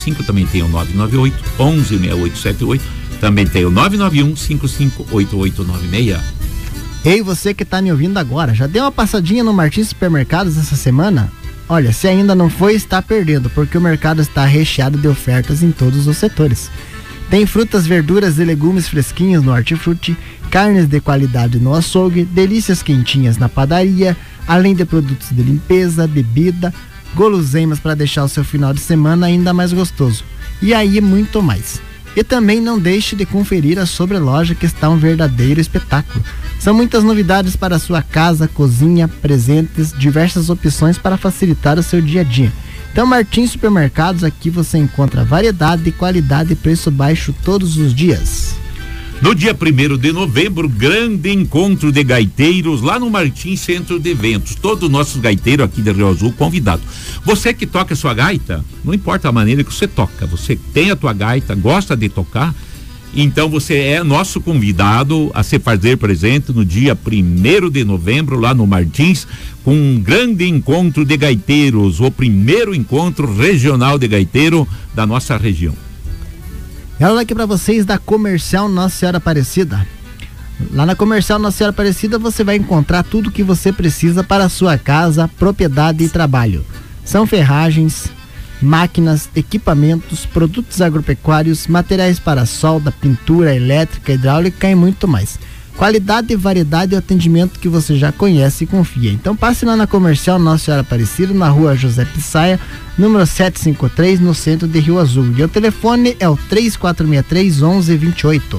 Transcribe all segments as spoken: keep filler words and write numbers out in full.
cinco, também tem o nove nove oito, onze, seis oito sete oito, também tem o nove nove um, cinco cinco oito oito nove seis. Ei, você que tá me ouvindo agora, já deu uma passadinha no Martins Supermercados essa semana? Olha, se ainda não foi, está perdendo, porque o mercado está recheado de ofertas em todos os setores. Tem frutas, verduras e legumes fresquinhos no hortifruti, carnes de qualidade no açougue, delícias quentinhas na padaria, além de produtos de limpeza, bebida, guloseimas para deixar o seu final de semana ainda mais gostoso. E aí muito mais. E também não deixe de conferir a sobreloja, que está um verdadeiro espetáculo. São muitas novidades para a sua casa, cozinha, presentes, diversas opções para facilitar o seu dia a dia. Então, Martins Supermercados, aqui você encontra variedade, qualidade e preço baixo todos os dias. No dia primeiro de novembro, grande encontro de gaiteiros lá no Martins Centro de Eventos. Todos os nossos gaiteiros aqui de Rio Azul convidados. Você que toca a sua gaita, não importa a maneira que você toca, você tem a tua gaita, gosta de tocar, então você é nosso convidado a se fazer presente no dia primeiro de novembro lá no Martins, com um grande encontro de gaiteiros, o primeiro encontro regional de gaiteiro da nossa região. Ela aqui para vocês da Comercial Nossa Senhora Aparecida. Lá na Comercial Nossa Senhora Aparecida você vai encontrar tudo que você precisa para a sua casa, propriedade e trabalho. São ferragens, máquinas, equipamentos, produtos agropecuários, materiais para solda, pintura, elétrica, hidráulica e muito mais. Qualidade, variedade e atendimento que você já conhece e confia. Então passe lá na Comercial Nossa Senhora Aparecida, na rua José Pissaia, número setecentos e cinquenta e três, no centro de Rio Azul. E o telefone é o três quatro seis três, onze vinte e oito.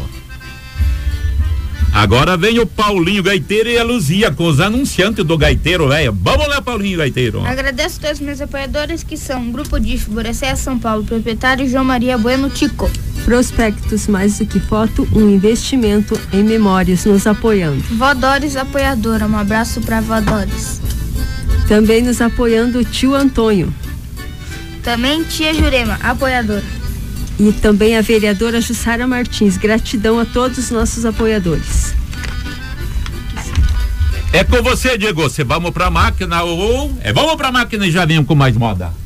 Agora vem o Paulinho Gaiteiro e a Luzia com os anunciantes do Gaiteiro, velho. Vamos lá, Paulinho Gaiteiro. Agradeço a todos os meus apoiadores, que são Grupo D I F, Boracéia, São Paulo, proprietário João Maria Bueno Tico. Prospectos mais do que foto, um investimento em memórias nos apoiando. Vodores apoiadora, um abraço para Vodores. Também nos apoiando o tio Antônio. Também tia Jurema, apoiadora. E também a vereadora Jussara Martins. Gratidão a todos os nossos apoiadores. É com você, Diego. Você vamos pra máquina ou... É, vamos pra máquina e já venham com mais moda.